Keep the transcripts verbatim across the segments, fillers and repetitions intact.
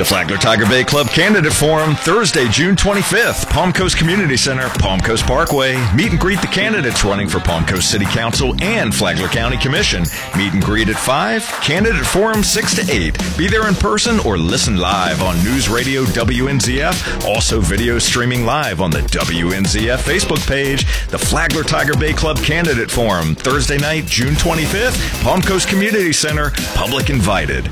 The Flagler Tiger Bay Club Candidate Forum, Thursday, June twenty-fifth, Palm Coast Community Center, Palm Coast Parkway. Meet and greet the candidates running for Palm Coast City Council and Flagler County Commission. Meet and greet at five, Candidate Forum six to eight. Be there in person or listen live on News Radio W N Z F. Also video streaming live on the W N Z F Facebook page. The Flagler Tiger Bay Club Candidate Forum, Thursday night, June twenty-fifth, Palm Coast Community Center, public invited.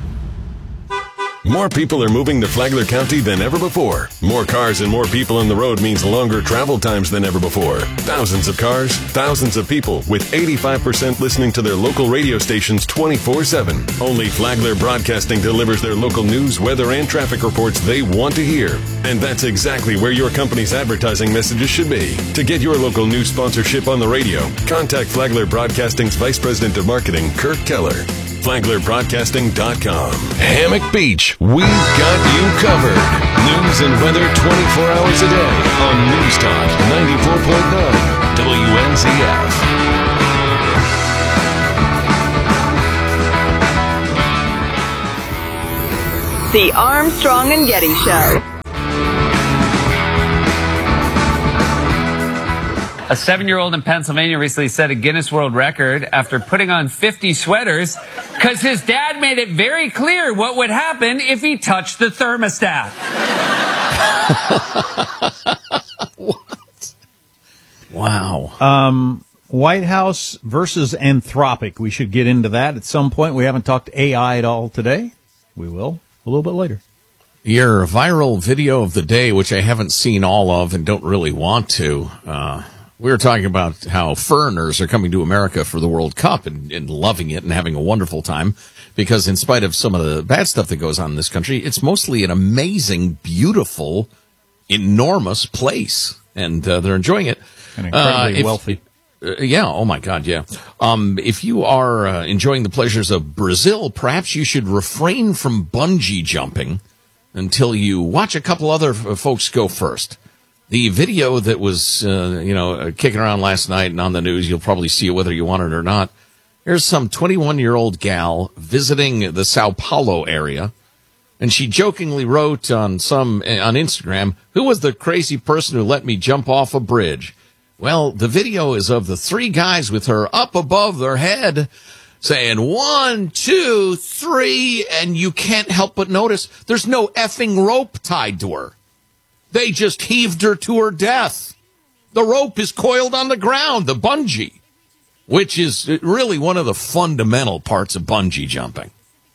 More people are moving to Flagler County than ever before. More cars and more people on the road means longer travel times than ever before. Thousands of cars, thousands of people, with eighty-five percent listening to their local radio stations twenty-four seven. Only Flagler Broadcasting delivers their local news, weather, and traffic reports they want to hear. And that's exactly where your company's advertising messages should be. To get your local news sponsorship on the radio, contact Flagler Broadcasting's Vice President of Marketing, Kirk Keller. Flagler Broadcasting dot com. Hammock Beach, we've got you covered. News and weather twenty-four hours a day on News Talk ninety-four point nine W N Z F. The Armstrong and Getty Show. A seven-year-old in Pennsylvania recently set a Guinness World Record after putting on fifty sweaters because his dad made it very clear what would happen if he touched the thermostat. What? Wow. Um, White House versus Anthropic. We should get into that at some point. We haven't talked A I at all today. We will a little bit later. Your viral video of the day, which I haven't seen all of and don't really want to, uh, we were talking about how foreigners are coming to America for the World Cup and, and loving it and having a wonderful time because in spite of some of the bad stuff that goes on in this country, it's mostly an amazing, beautiful, enormous place. And uh, they're enjoying it. And incredibly uh, if, wealthy. Uh, yeah, oh my God, yeah. Um, if you are uh, enjoying the pleasures of Brazil, perhaps you should refrain from bungee jumping until you watch a couple other f- folks go first. The video that was, uh, you know, kicking around last night and on the news, you'll probably see it whether you want it or not. Here's some twenty-one-year-old gal visiting the Sao Paulo area, and she jokingly wrote on some on Instagram, "Who was the crazy person who let me jump off a bridge?" Well, the video is of the three guys with her up above their head saying one, two, three, and you can't help but notice there's no effing rope tied to her. They just heaved her to her death. The rope is coiled on the ground, the bungee, which is really one of the fundamental parts of bungee jumping.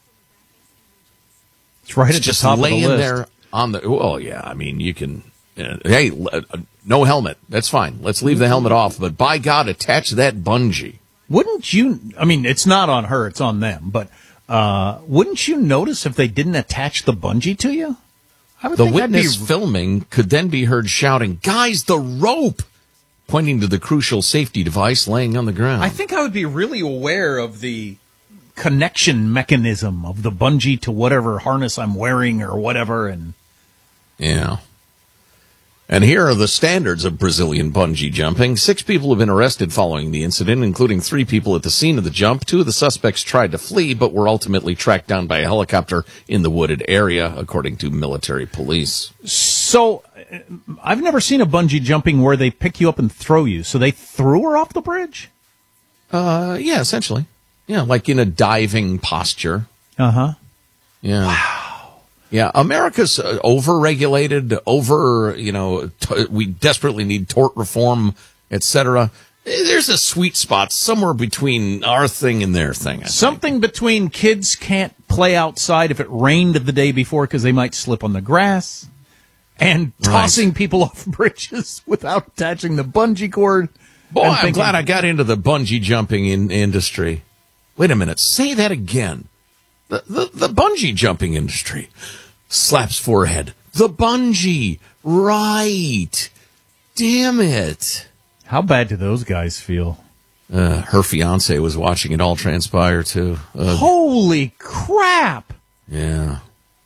It's right it's at just the top laying of the list. there on the. Well, yeah, I mean, you can. Uh, hey, uh, no helmet. That's fine. Let's leave the helmet off. But by God, attach that bungee. Wouldn't you? I mean, it's not on her; it's on them. But uh, wouldn't you notice if they didn't attach the bungee to you? I would the think that'd witness be... filming could then be heard shouting, "Guys, the rope!" pointing to the crucial safety device laying on the ground. I think I would be really aware of the connection mechanism of the bungee to whatever harness I'm wearing or whatever. And yeah. And here are the standards of Brazilian bungee jumping. Six people have been arrested following the incident, including three people at the scene of the jump. Two of the suspects tried to flee, but were ultimately tracked down by a helicopter in the wooded area, according to military police. So I've never seen a bungee jumping where they pick you up and throw you. So they threw her off the bridge? Uh, yeah, essentially. Yeah, like in a diving posture. Uh-huh. Yeah. Wow. Yeah, America's uh, over-regulated, over, you know, t- we desperately need tort reform, et cetera. There's a sweet spot somewhere between our thing and their thing. I Something think. between kids can't play outside if it rained the day before because they might slip on the grass, and tossing right. people off bridges without attaching the bungee cord. Boy, I'm thinking, glad I got into the bungee jumping in industry. Wait a minute, say that again. The, the the bungee jumping industry. Slaps forehead. The bungee. Right. Damn it. How bad do those guys feel? Uh, her fiance was watching it all transpire, too. Uh, Holy crap. Yeah.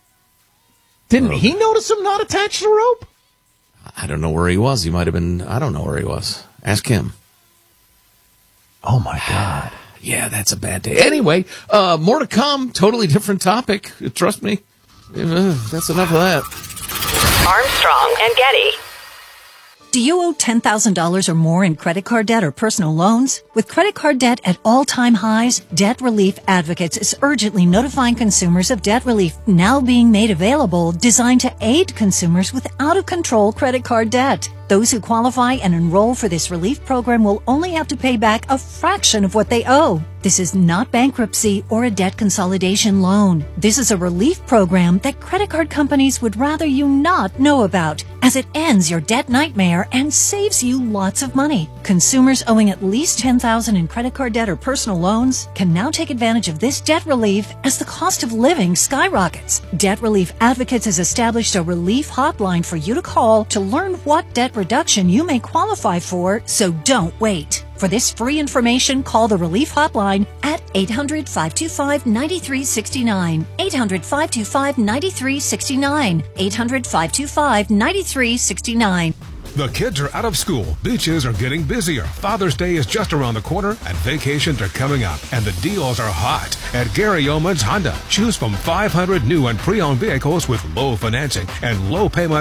Didn't uh, he notice him not attached to the rope? I don't know where he was. He might have been, I don't know where he was. Ask him. Oh, my God. Yeah, that's a bad day. Anyway, uh, more to come. Totally different topic. Trust me. Uh, that's enough of that. Armstrong and Getty. Do you owe ten thousand dollars or more in credit card debt or personal loans? With credit card debt at all-time highs, Debt Relief Advocates is urgently notifying consumers of debt relief now being made available, designed to aid consumers with out-of-control credit card debt. Those who qualify and enroll for this relief program will only have to pay back a fraction of what they owe. This is not bankruptcy or a debt consolidation loan. This is a relief program that credit card companies would rather you not know about, as it ends your debt nightmare and saves you lots of money. Consumers owing at least ten thousand dollars in credit card debt or personal loans can now take advantage of this debt relief as the cost of living skyrockets. Debt Relief Advocates has established a relief hotline for you to call to learn what debt reduction you may qualify for, so don't wait. For this free information, call the Relief Hotline at eight hundred, five two five, nine three six nine, eight hundred, five two five, nine three six nine, eight hundred, five two five, nine three six nine. The kids are out of school, beaches are getting busier, Father's Day is just around the corner, and vacations are coming up, and the deals are hot. At Gary Yeoman's Honda, choose from five hundred new and pre-owned vehicles with low financing and low payment